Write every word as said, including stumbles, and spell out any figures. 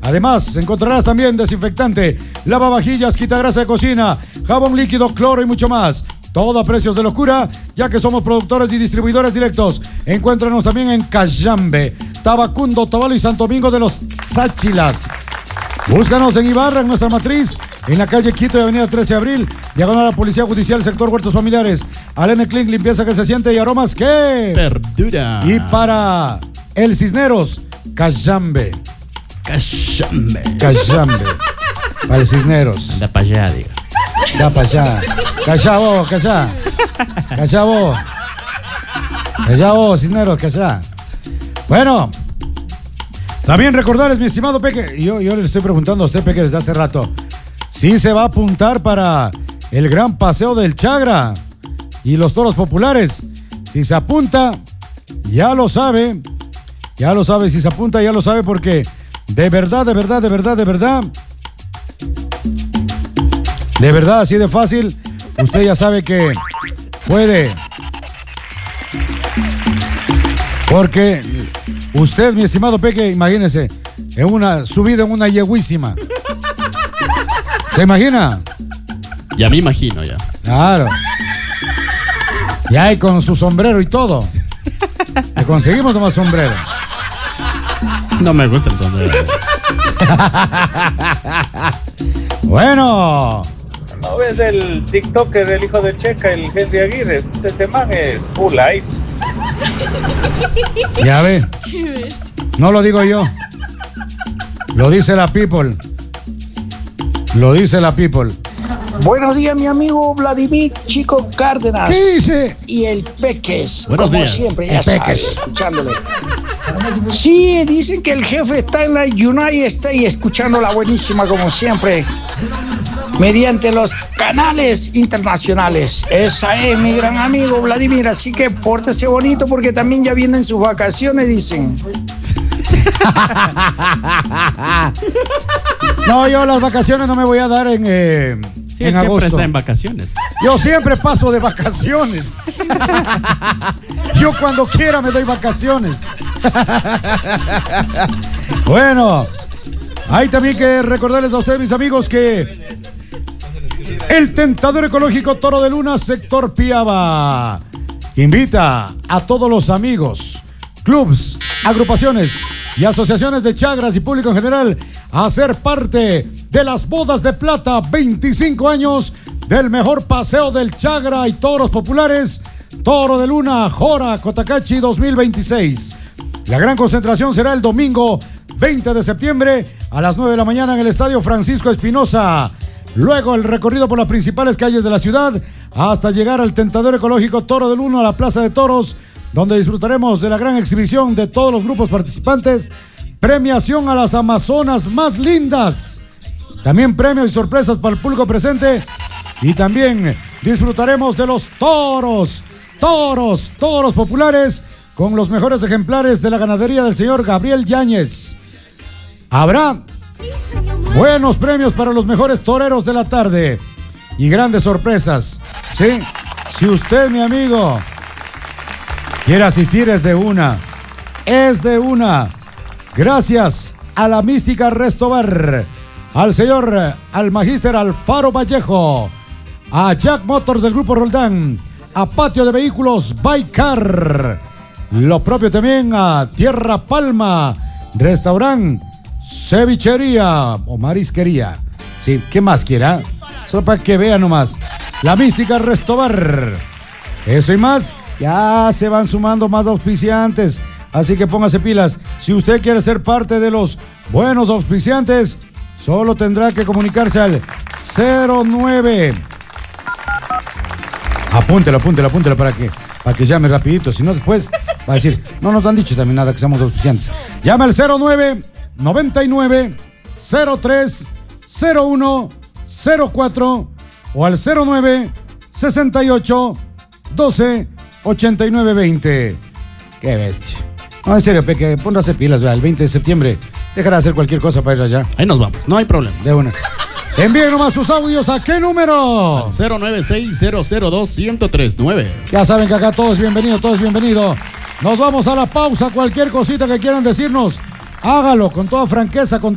Además, encontrarás también desinfectante, lavavajillas, quitagrasa de cocina, jabón líquido, cloro y mucho más. Todo a precios de locura, ya que somos productores y distribuidores directos. Encuéntranos también en Cayambe, Tabacundo, Tabalo y Santo Domingo de los Sáchilas. Búscanos en Ibarra, en nuestra matriz, en la calle Quito y avenida trece de abril, diagonal a la Policía Judicial, sector Huertos Familiares. Alene Clink, limpieza que se siente y aromas que... Perdura. Y para el Cisneros, Cayambe. Cayambe. Cayambe. Para el Cisneros. Anda para allá, diga. Ya para allá. Callá vos, callá. Callá vos. Callá vos, Cisneros, callá. Bueno, también recordarles, mi estimado Peque, yo, yo le estoy preguntando a usted, Peque, desde hace rato, si se va a apuntar para el gran paseo del Chagra y los toros populares. Si se apunta, ya lo sabe. Ya lo sabe, si se apunta, ya lo sabe, porque de verdad, de verdad, de verdad, de verdad, de verdad, así de fácil, usted ya sabe que puede. Porque usted, mi estimado Peque, imagínese, en una subida en una yeguísima. ¿Se imagina? Ya me imagino, ya. Claro. Ya hay con su sombrero y todo. Le conseguimos nomás sombrero. No me gusta el sombrero. Bueno. ¿No ves el TikToker, el hijo de Checa, el Henry Aguirre? Este man es full life. Ya ve. No lo digo yo. Lo dice la people. Lo dice la people. Buenos días, mi amigo Vladimir Chico Cárdenas. ¿Qué dice? Y el Peques. Buenos como días. siempre, ya El sabes, Peques. escuchándole. Sí, dicen que el jefe está en la United States escuchando la buenísima como siempre. Mediante los canales internacionales. Esa es, mi gran amigo Vladimir. Así que pórtese bonito porque también ya vienen sus vacaciones, dicen. No, yo las vacaciones no me voy a dar en, eh, Sí, en él siempre agosto. está en vacaciones. Yo siempre paso de vacaciones. Yo cuando quiera me doy vacaciones. Bueno, hay también que recordarles a ustedes, mis amigos, que el Tentador Ecológico Toro de Luna, sector Piaba, invita a todos los amigos, clubs, agrupaciones y asociaciones de chagras y público en general a ser parte de las bodas de plata, veinticinco años del mejor paseo del Chagra y toros populares, Toro de Luna, Jora, Cotacachi dos mil veintiséis. La gran concentración será el domingo veinte de septiembre a las nueve de la mañana en el Estadio Francisco Espinosa. Luego el recorrido por las principales calles de la ciudad hasta llegar al Tentador Ecológico Toro de Luna a la Plaza de Toros, donde disfrutaremos de la gran exhibición de todos los grupos participantes, premiación a las amazonas más lindas, también premios y sorpresas para el público presente, y también disfrutaremos de los toros, toros, toros populares con los mejores ejemplares de la ganadería del señor Gabriel Yáñez. Habrá buenos premios para los mejores toreros de la tarde y grandes sorpresas. Sí, si usted, mi amigo, quiere asistir, es de una, es de una. Gracias a la Mística Resto Bar, al señor, al magíster Alfaro Vallejo, a Jack Motors del Grupo Roldán, a Patio de Vehículos Bycar, lo propio también a Tierra Palma, Restaurant, Cevichería o Marisquería. Sí, ¿qué más quiera? Solo para que vea nomás. La Mística Resto Bar. Eso y más, ya se van sumando más auspiciantes. Así que póngase pilas. Si usted quiere ser parte de los buenos auspiciantes, solo tendrá que comunicarse al cero nueve. Apúntelo, apúntelo, apúntelo para que, para que llame rapidito. Si no, después va a decir, no nos han dicho también nada que seamos auspiciantes. Llama al cero nueve noventa y nueve cero tres cero uno cero cuatro o al cero nueve sesenta y ocho doce ochenta y nueve veinte. Qué bestia. No, en serio, Peque, póngase pilas, vea, el veinte de septiembre dejará de hacer cualquier cosa para ir allá. Ahí nos vamos, no hay problema. De una. Envíen nomás sus audios. ¿A qué número? cero nueve seis cero cero dos uno cero tres nueve. Ya saben que acá todo es bienvenido, todo es bienvenido. Nos vamos a la pausa. Cualquier cosita que quieran decirnos, hágalo con toda franqueza, con